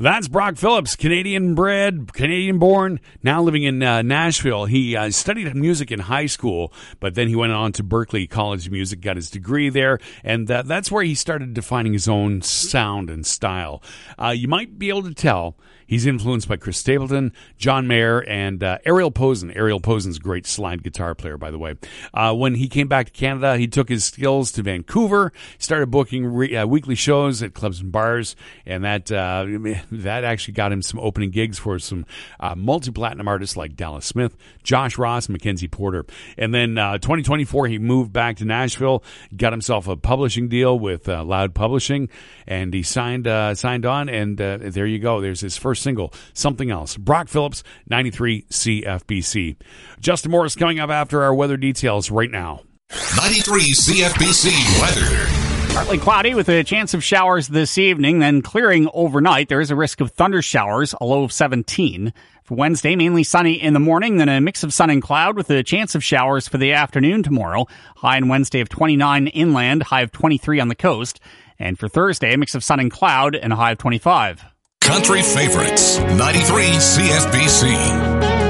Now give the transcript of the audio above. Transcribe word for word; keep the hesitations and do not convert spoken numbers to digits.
That's Brock Phillips, Canadian-bred, Canadian-born, now living in uh, Nashville. He uh, studied music in high school, but then he went on to Berklee College of Music, got his degree there, and uh, that's where he started defining his own sound and style. Uh, you might be able to tell he's influenced by Chris Stapleton, John Mayer, and uh, Ariel Posen. Ariel Posen's a great slide guitar player, by the way. Uh, when he came back to Canada, he took his skills to Vancouver, started booking re- uh, weekly shows at clubs and bars, and that uh, that actually got him some opening gigs for some uh, multi-platinum artists like Dallas Smith, Josh Ross, Mackenzie Porter. And then uh, twenty twenty-four, he moved back to Nashville, got himself a publishing deal with uh, Loud Publishing, and he signed uh, signed on, and uh, there you go. There's his first single, Something Else. Brock Phillips, ninety-three C F B C. Justin Morris coming up after our weather details right now. ninety-three C F B C weather. Partly cloudy with a chance of showers this evening, then clearing overnight. There is a risk of thunder showers, a low of seventeen. For Wednesday, mainly sunny in the morning, then a mix of sun and cloud with a chance of showers for the afternoon tomorrow. High on Wednesday of twenty-nine inland, high of twenty-three on the coast. And for Thursday, a mix of sun and cloud and a high of twenty-five. Country favorites, ninety-three C F B C.